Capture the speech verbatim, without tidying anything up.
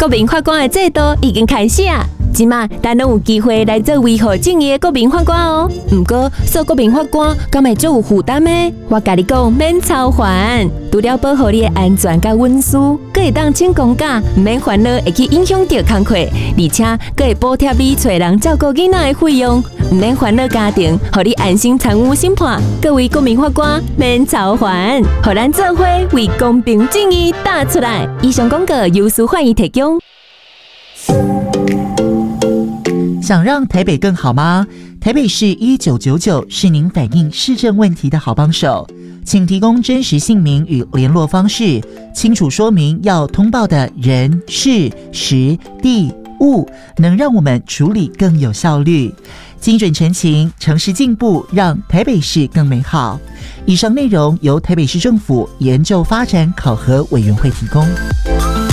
国民法官的制度已经开始啊！即马咱拢有机会来做维护正义的国民法官哦。不过做国民法官敢会足有负担呢？我甲你讲，免操烦，除了保护你的安全甲隐私，佫会当请公假，唔免烦恼会去影响到工课，而且佫会补贴你找人照顾囡仔的费用，唔免烦恼家庭，互你安心参与审判。各位国民法官免操烦，互咱做伙为公平正义打出来。以上广告由司法院提供。 想让台北更好吗？台北市一九九九是您反映市政问题的好帮手，请提供真实姓名与联络方式，清楚说明要通报的人、事、时、地、物，能让我们处理更有效率。精准陈情，诚实进步，让台北市更美好。以上内容由台北市政府研究发展考核委员会提供。